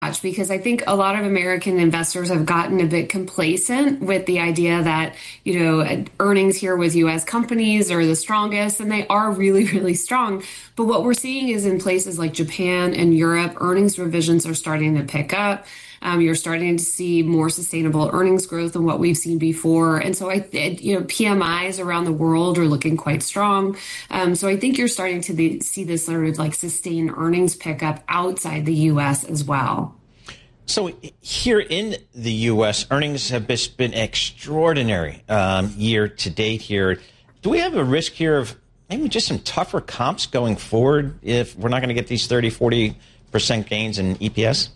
because I think a lot of American investors have gotten a bit complacent with the idea that, earnings here with US companies are the strongest, and they are really, really strong. But what we're seeing is in places like Japan and Europe, earnings revisions are starting to pick up. You're starting to see more sustainable earnings growth than what we've seen before. And so PMIs around the world are looking quite strong. So I think you're starting to see this sort of like sustained earnings pickup outside the U.S. as well. So here in the U.S., earnings have been extraordinary year to date here. Do we have a risk here of maybe just some tougher comps going forward if we're not going to get these 30-40% gains in EPS?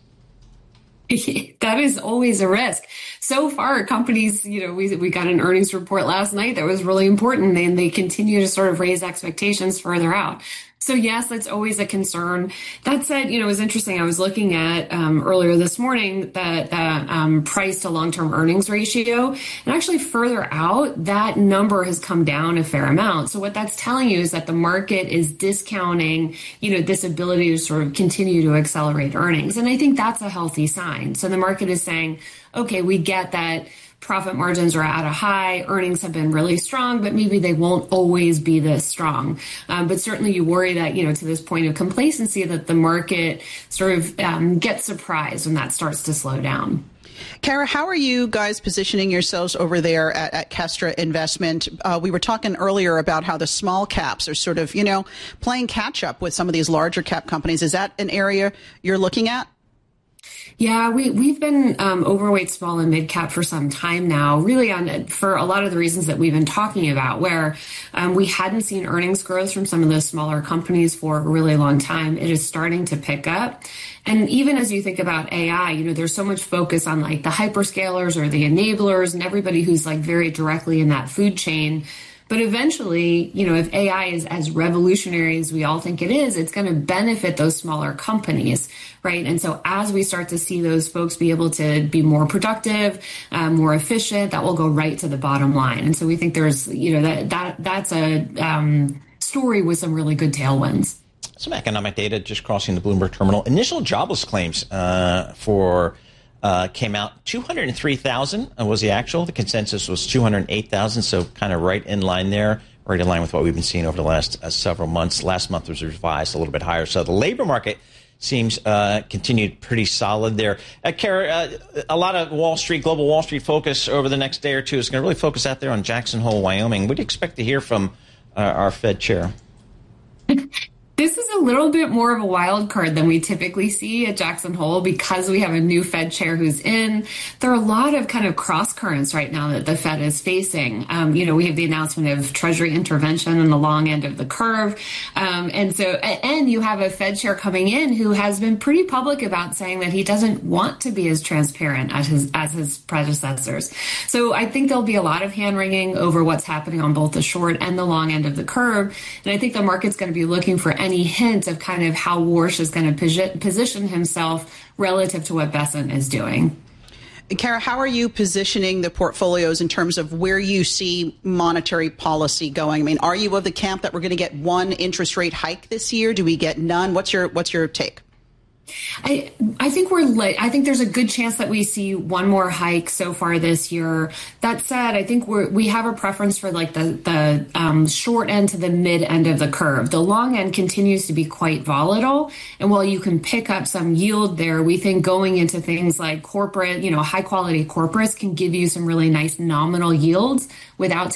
That is always a risk. So far, companies, we got an earnings report last night that was really important, and they continue to sort of raise expectations further out. So yes, that's always a concern. That said, it was interesting. I was looking at earlier this morning that price to long-term earnings ratio, and actually further out, that number has come down a fair amount. So what that's telling you is that the market is discounting, this ability to sort of continue to accelerate earnings. And I think that's a healthy sign. So the market is saying, okay, we get that profit margins are at a high, earnings have been really strong, but maybe they won't always be this strong. But certainly you worry that, to this point of complacency, that the market sort of gets surprised when that starts to slow down. Kara, how are you guys positioning yourselves over there at Kestra Investment? We were talking earlier about how the small caps are sort of, playing catch up with some of these larger cap companies. Is that an area you're looking at? Yeah, we've been overweight small and mid cap for some time now, really for a lot of the reasons that we've been talking about, where we hadn't seen earnings growth from some of those smaller companies for a really long time. It is starting to pick up. And even as you think about AI, there's so much focus on like the hyperscalers or the enablers and everybody who's like very directly in that food chain. But eventually, if AI is as revolutionary as we all think it is, it's going to benefit those smaller companies, right? And so as we start to see those folks be able to be more productive, more efficient, that will go right to the bottom line. And so we think there's, that's a story with some really good tailwinds. Some economic data just crossing the Bloomberg terminal. Initial jobless claims came out. 203,000 was the actual. The consensus was 208,000, so kind of right in line there, right in line with what we've been seeing over the last several months. Last month was revised a little bit higher. So the labor market seems continued pretty solid there. Kara, a lot of global Wall Street focus over the next day or two is going to really focus out there on Jackson Hole, Wyoming. What do you expect to hear from our Fed chair? This is a little bit more of a wild card than we typically see at Jackson Hole because we have a new Fed chair who's in. There are a lot of kind of cross currents right now that the Fed is facing. We have the announcement of Treasury intervention on the long end of the curve. And you have a Fed chair coming in who has been pretty public about saying that he doesn't want to be as transparent as his predecessors. So I think there'll be a lot of hand wringing over what's happening on both the short and the long end of the curve. And I think the market's going to be looking for any hint of kind of how Warsh is going to position himself relative to what Bessent is doing. Kara, how are you positioning the portfolios in terms of where you see monetary policy going? I mean, are you of the camp that we're going to get one interest rate hike this year? Do we get none? What's your take? I think there's a good chance that we see one more hike so far this year. That said, I think we have a preference for like the short end to the mid end of the curve. The long end continues to be quite volatile, and while you can pick up some yield there, we think going into things like corporate, high quality corporates can give you some really nice nominal yields without